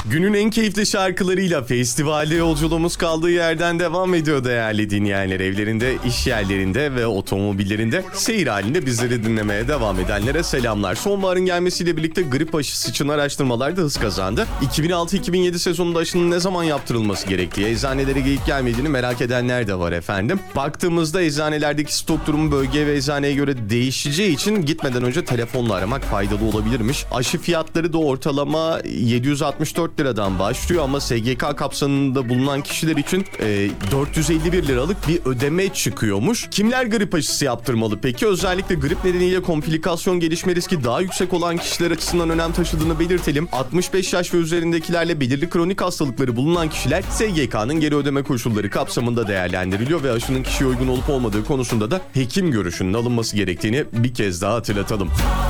Günün en keyifli şarkılarıyla festivalde yolculuğumuz kaldığı yerden devam ediyor değerli dinleyenler. Evlerinde, iş yerlerinde ve otomobillerinde seyir halinde bizleri dinlemeye devam edenlere selamlar. Sonbaharın gelmesiyle birlikte grip aşısı için araştırmalar da hız kazandı. 2006-2007 sezonunda aşının ne zaman yaptırılması gerektiği, eczanelere gelip gelmediğini merak edenler de var efendim. Baktığımızda eczanelerdeki stok durumu bölgeye ve eczaneye göre değişeceği için gitmeden önce telefonla aramak faydalı olabilirmiş. Aşı fiyatları da ortalama 764 liradan başlıyor ama SGK kapsamında bulunan kişiler için 451 liralık bir ödeme çıkıyormuş. Kimler grip aşısı yaptırmalı peki? Özellikle grip nedeniyle komplikasyon gelişme riski daha yüksek olan kişiler açısından önem taşıdığını belirtelim. 65 yaş ve üzerindekilerle belirli kronik hastalıkları bulunan kişiler SGK'nın geri ödeme koşulları kapsamında değerlendiriliyor ve aşının kişiye uygun olup olmadığı konusunda da hekim görüşünün alınması gerektiğini bir kez daha hatırlatalım.